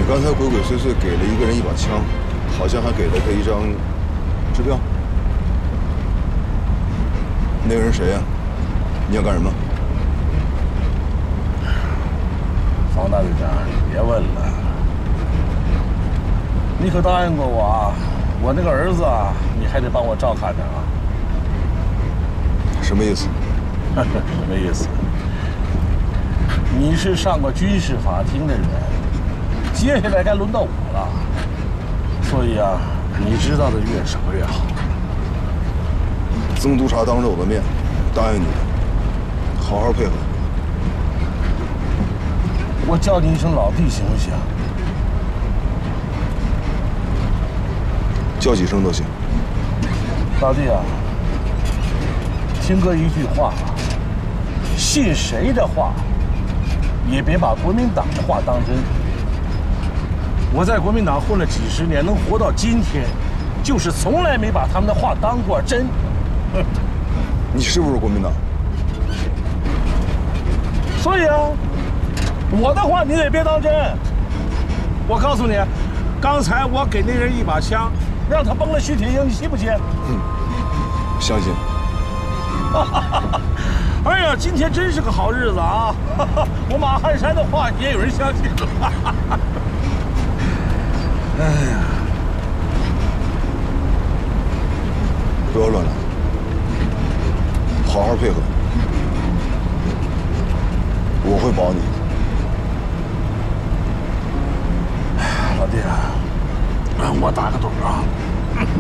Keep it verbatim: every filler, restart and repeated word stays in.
刚才鬼鬼祟祟给了一个人一把枪，好像还给了他一张支票。那个人谁呀？你要干什么？ 方大队长，你别问了。你可答应过我啊，我那个儿子啊，你还得帮我照看着啊。 什么意思？ 什么意思？你是上过军事法庭的人，接下来该轮到我了。所以啊，你知道的越少越好。 曾督察当着我的面答应你的，好好配合。 我叫你一声老弟行不行？ 叫几声都行。 老弟啊，听哥一句话，信谁的话，也别把国民党的话当真。我在国民党混了几十年，能活到今天，就是从来没把他们的话当过真。 你是不是国民党？ 所以啊，我的话你也别当真。我告诉你，刚才我给那人一把枪，让他崩了徐铁英，你信不信？ 嗯，相信。 哎呀，今天真是个好日子啊！我马汉山的话也有人相信了。哎呀， 不要乱来，好好配合，我会保你。 老弟啊，我打个盹啊。